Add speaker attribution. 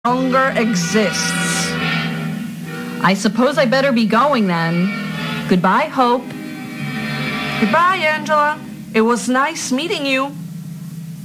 Speaker 1: longer exists. I suppose I better be going then. Goodbye, Hope.
Speaker 2: Goodbye, Angela. It was nice meeting you.